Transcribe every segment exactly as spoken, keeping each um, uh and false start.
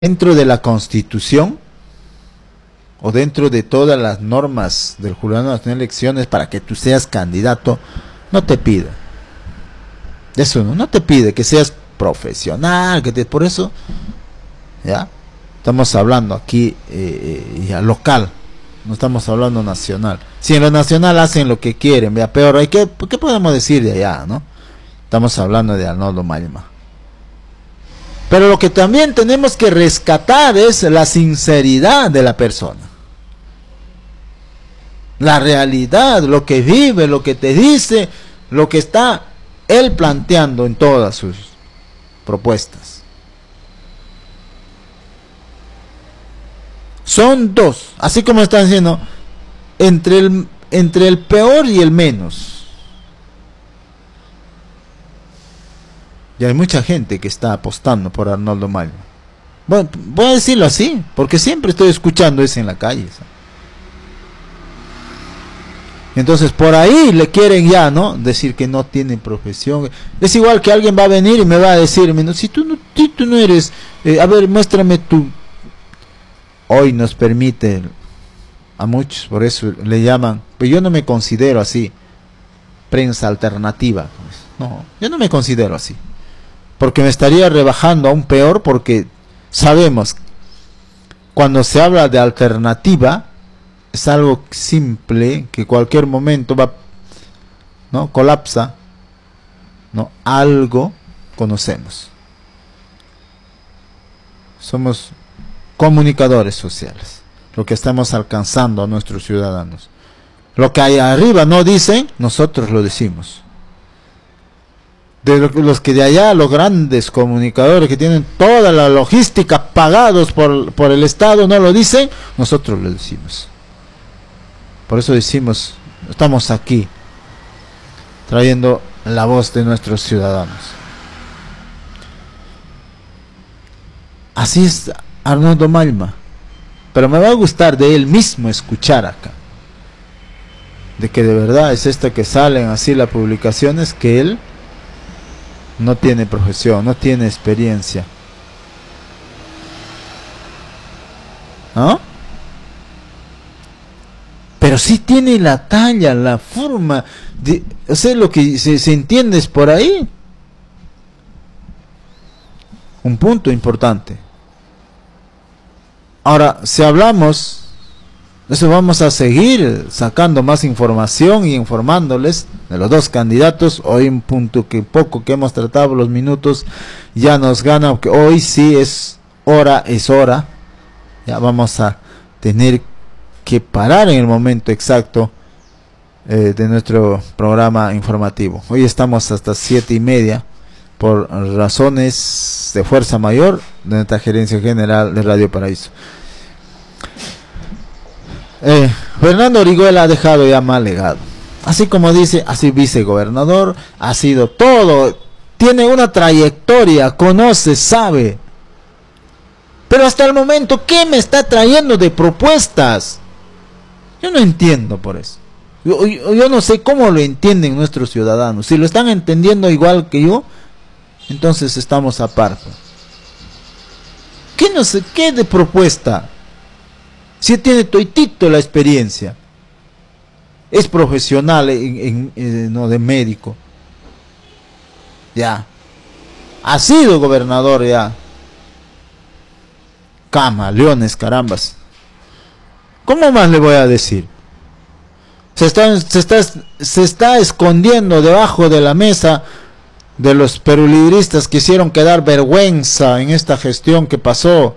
dentro de la Constitución o dentro de todas las normas del Jurado Nacional de Elecciones para que tú seas candidato, no te pide eso, no, no te pide que seas profesional, que te, por eso, ya, estamos hablando aquí eh, ya local, no estamos hablando nacional. Si en lo nacional hacen lo que quieren, vea, peor, hay que, ¿qué podemos decir de allá, no? Estamos hablando de Arnoldo Mailma. Pero lo que también tenemos que rescatar es la sinceridad de la persona. La realidad, lo que vive, lo que te dice, lo que está él planteando en todas sus propuestas. Son dos, así como están diciendo, entre el, entre el peor y el menos. Y hay mucha gente que está apostando por Arnoldo Mailma. Bueno, voy a decirlo así, porque siempre estoy escuchando eso en la calle, ¿sabes? Entonces por ahí le quieren ya, ¿no? Decir que no tiene profesión. Es igual que alguien va a venir y me va a decir, si tú no, si tú no eres, eh, a ver, muéstrame tu... Hoy nos permite a muchos, por eso le llaman, pero yo no me considero así, prensa alternativa. No, yo no me considero así, porque me estaría rebajando aún peor, porque sabemos, cuando se habla de alternativa, es algo simple, que cualquier momento va, ¿no? Colapsa, ¿no? Algo conocemos. Somos comunicadores sociales, lo que estamos alcanzando a nuestros ciudadanos. Lo que hay arriba no dicen, nosotros lo decimos. De los que de allá, los grandes comunicadores que tienen toda la logística pagados por, por el Estado, no lo dicen, nosotros lo decimos. Por eso decimos, estamos aquí, trayendo la voz de nuestros ciudadanos. Así es Arnoldo Mailma, pero me va a gustar de él mismo escuchar acá, de que de verdad es esto que salen así las publicaciones, que él no tiene profesión, no tiene experiencia, ¿no? Pero sí tiene la talla, la forma de, o sea, lo que se, se entiende es por ahí. Un punto importante. Ahora, si hablamos, eso vamos a seguir sacando más información y informándoles de los dos candidatos. Hoy un punto que poco que hemos tratado, los minutos ya nos gana, aunque hoy sí es hora, es hora. Ya vamos a tener que parar en el momento exacto eh, de nuestro programa informativo. Hoy estamos hasta siete y media por razones de fuerza mayor de nuestra gerencia general de Radio Paraíso. eh, Fernando Orihuela ha dejado ya mal legado, así como dice, así vicegobernador, ha sido todo, tiene una trayectoria, conoce, sabe, pero hasta el momento, ¿qué me está trayendo de propuestas? Yo no entiendo por eso. Yo, yo, yo no sé cómo lo entienden nuestros ciudadanos. Si lo están entendiendo igual que yo, entonces estamos aparte. ¿Qué no sé, qué de propuesta? Si tiene toitito la experiencia, es profesional en, en, en, no de médico, ya, ha sido gobernador ya, camaleones, carambas. ¿Cómo más le voy a decir? Se está, se está, se está escondiendo debajo de la mesa de los perulibristas que hicieron quedar vergüenza en esta gestión que pasó.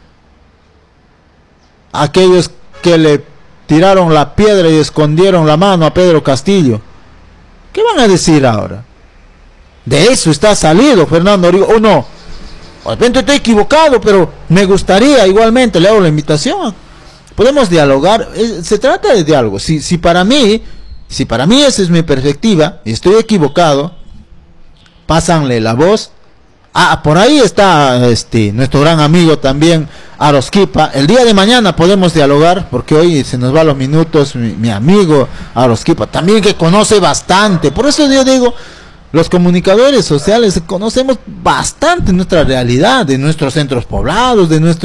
Aquellos que le tiraron la piedra y escondieron la mano a Pedro Castillo. ¿Qué van a decir ahora? De eso está salido Fernando Orihuela. O no, de repente estoy equivocado, pero me gustaría igualmente, le hago la invitación. Podemos dialogar, se trata de diálogo. Si, si para mí, si para mí esa es mi perspectiva y estoy equivocado, pásanle la voz. Ah, por ahí está este nuestro gran amigo también, Arosquipa. El día de mañana podemos dialogar, porque hoy se nos van los minutos. Mi, mi amigo Arosquipa, también que conoce bastante. Por eso yo digo, los comunicadores sociales conocemos bastante nuestra realidad, de nuestros centros poblados, de nuestros